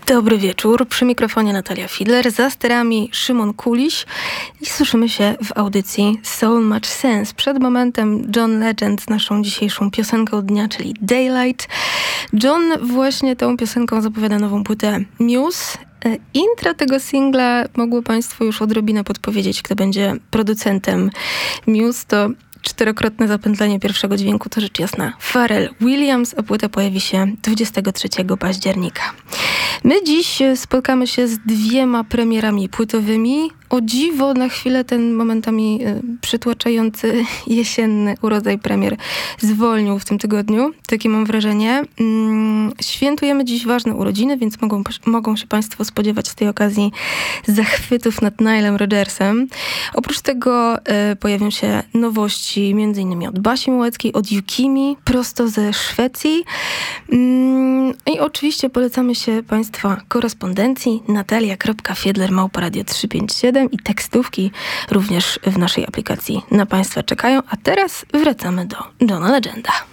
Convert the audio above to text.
Dobry wieczór, przy mikrofonie Natalia Fidler, za sterami Szymon Kuliś i słyszymy się w audycji So Much Sense. Przed momentem John Legend z naszą dzisiejszą piosenką dnia, czyli Daylight. John właśnie tą piosenką zapowiada nową płytę Muse. Intro tego singla mogło Państwu już odrobinę podpowiedzieć, kto będzie producentem Muse. To czterokrotne zapętlenie pierwszego dźwięku, to rzecz jasna Pharrell Williams, a płyta pojawi się 23 października. My dziś spotkamy się z 2 premierami płytowymi. O dziwo, na chwilę ten momentami przytłaczający jesienny urodzaj premier zwolnił w tym tygodniu. Takie mam wrażenie. Świętujemy dziś ważne urodziny, więc mogą się Państwo spodziewać z tej okazji zachwytów nad Nilem Rodgersem. Oprócz tego pojawią się nowości m.in. od Basi Małeckiej, od Yukimi, prosto ze Szwecji. I oczywiście polecamy się Państwa korespondencji natalia.fiedler@radio357 i tekstówki również w naszej aplikacji na Państwa czekają. A teraz wracamy do Johna Legenda.